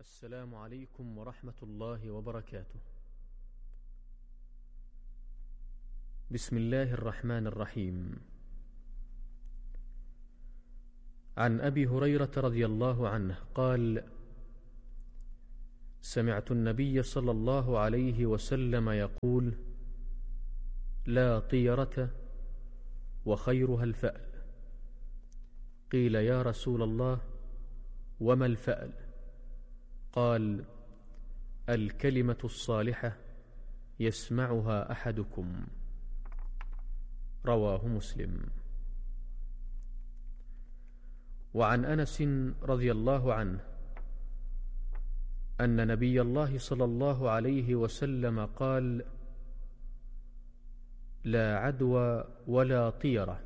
السلام عليكم ورحمة الله وبركاته. بسم الله الرحمن الرحيم. عن أبي هريرة رضي الله عنه قال: سمعت النبي صلى الله عليه وسلم يقول: لا طيرة وخيرها الفأل. قيل: يا رسول الله وما الفأل؟ قال: الكلمة الصالحة يسمعها أحدكم. رواه مسلم. وعن أنس رضي الله عنه أن نبي الله صلى الله عليه وسلم قال: لا عدوى ولا طيرة،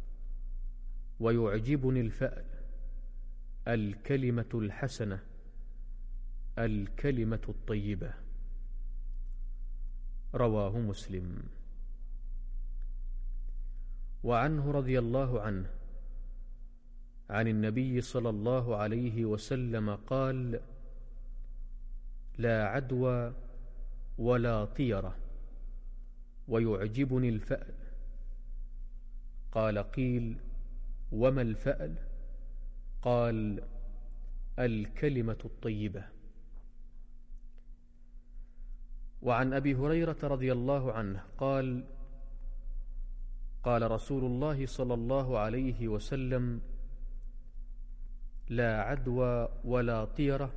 ويعجبني الفأل، الكلمة الحسنة، الكلمة الطيبة. رواه مسلم. وعنه رضي الله عنه عن النبي صلى الله عليه وسلم قال: لا عدوى ولا طيرة، ويعجبني الفأل. قال: قيل: وما الفأل؟ قال: الكلمة الطيبة. وعن أبي هريرة رضي الله عنه قال: قال رسول الله صلى الله عليه وسلم: لا عدوى ولا طيرة،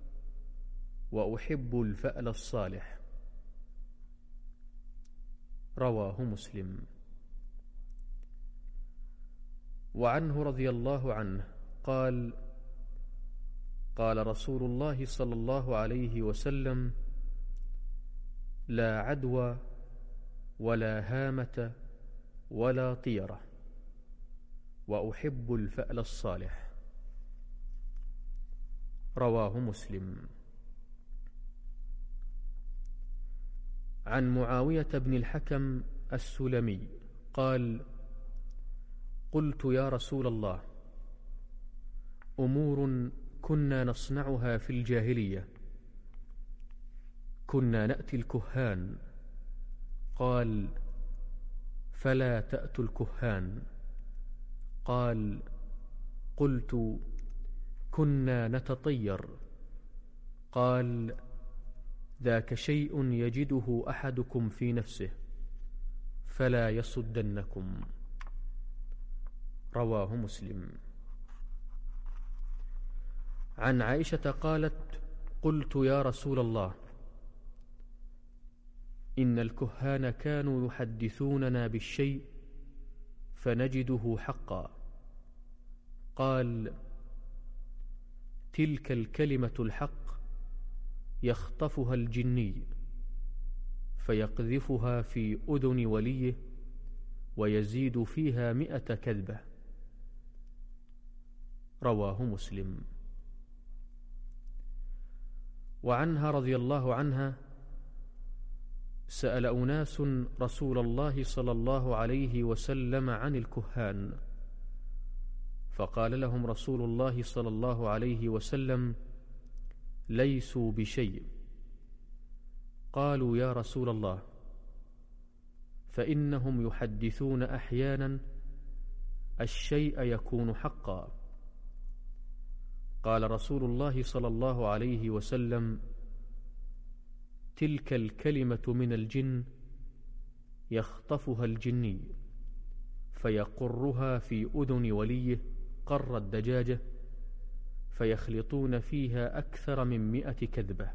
وأحب الفأل الصالح. رواه مسلم. وعنه رضي الله عنه قال: قال رسول الله صلى الله عليه وسلم: لا عدوى ولا هامة ولا طيرة، وأحب الفأل الصالح. رواه مسلم. عن معاوية بن الحكم السلمي قال: قلت: يا رسول الله، أمور كنا نصنعها في الجاهلية. كنا نأتي الكهان. قال: فلا تأتوا الكهان. قال: قلت: كنا نتطير. قال: ذاك شيء يجده أحدكم في نفسه، فلا يصدنكم. رواه مسلم. عن عائشة قالت: قلت: يا رسول الله، إن الكهان كانوا يحدثوننا بالشيء فنجده حقا. قال: تلك الكلمة الحق يخطفها الجني فيقذفها في أذن وليه ويزيد فيها 100 كذبة. رواه مسلم. وعنها رضي الله عنها: سأل أناس رسول الله صلى الله عليه وسلم عن الكهان، فقال لهم رسول الله صلى الله عليه وسلم: ليسوا بشيء. قالوا: يا رسول الله، فإنهم يحدثون أحيانا الشيء يكون حقا. قال رسول الله صلى الله عليه وسلم: تلك الكلمة من الجن يخطفها الجني فيقرها في أذن وليه قر الدجاجة، فيخلطون فيها أكثر من 100 كذبة.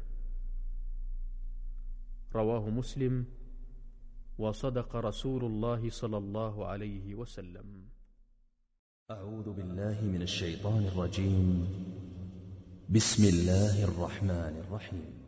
رواه مسلم. وصدق رسول الله صلى الله عليه وسلم. أعوذ بالله من الشيطان الرجيم. بسم الله الرحمن الرحيم.